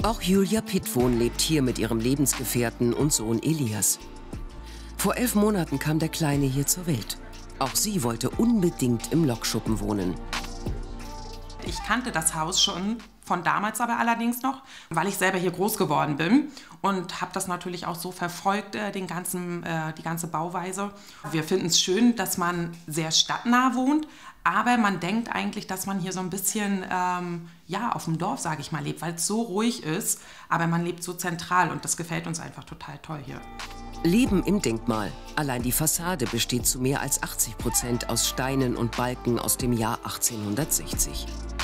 Auch Julia Pittwohn lebt hier mit ihrem Lebensgefährten und Sohn Elias. Vor 11 Monaten kam der Kleine hier zur Welt. Auch sie wollte unbedingt im Lokschuppen wohnen. Ich kannte das Haus schon, von damals aber allerdings noch, weil ich selber hier groß geworden bin und habe das natürlich auch so verfolgt, die ganze Bauweise. Wir finden es schön, dass man sehr stadtnah wohnt, aber man denkt eigentlich, dass man hier so ein bisschen ja, auf dem Dorf, sage ich mal, lebt, weil es so ruhig ist, aber man lebt so zentral und das gefällt uns einfach total toll hier. Leben im Denkmal. Allein die Fassade besteht zu mehr als 80% aus Steinen und Balken aus dem Jahr 1860.